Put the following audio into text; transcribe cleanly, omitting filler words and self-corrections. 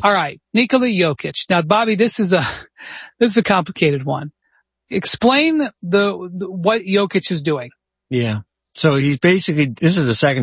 All right, Nikola Jokic. Now, Bobby, this is a complicated one. Explain what Jokic is doing. Yeah. So he's basically, this is the second